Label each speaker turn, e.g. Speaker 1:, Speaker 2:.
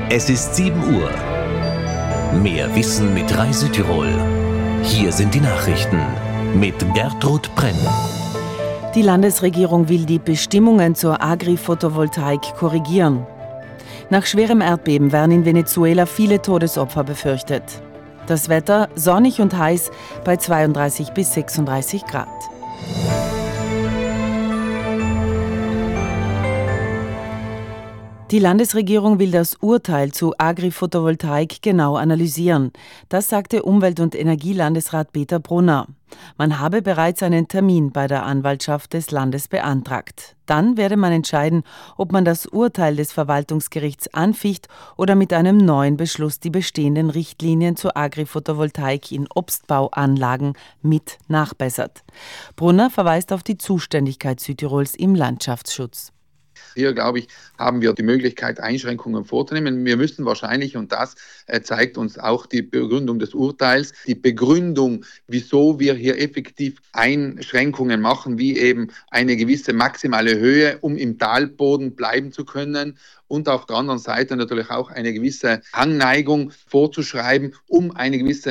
Speaker 1: Es ist 7 Uhr. Mehr Wissen mit Rai Südtirol. Hier sind die Nachrichten mit Gertrud Brenn.
Speaker 2: Die Landesregierung will die Bestimmungen zur Agri-Photovoltaik korrigieren. Nach schwerem Erdbeben werden in Venezuela viele Todesopfer befürchtet. Das Wetter sonnig und heiß bei 32 bis 36 Grad. Die Landesregierung will das Urteil zu Agri-Photovoltaik genau analysieren. Das sagte Umwelt- und Energielandesrat Peter Brunner. Man habe bereits einen Termin bei der Anwaltschaft des Landes beantragt. Dann werde man entscheiden, ob man das Urteil des Verwaltungsgerichts anficht oder mit einem neuen Beschluss die bestehenden Richtlinien zur Agri-Photovoltaik in Obstbauanlagen mit nachbessert. Brunner verweist auf die Zuständigkeit Südtirols im Landschaftsschutz.
Speaker 3: Hier, glaube ich, haben wir die Möglichkeit, Einschränkungen vorzunehmen. Wir müssen wahrscheinlich, und das zeigt uns auch die Begründung des Urteils, die Begründung, wieso wir hier effektiv Einschränkungen machen, wie eben eine gewisse maximale Höhe, um im Talboden bleiben zu können, und auf der anderen Seite natürlich auch eine gewisse Hangneigung vorzuschreiben, um eine gewisse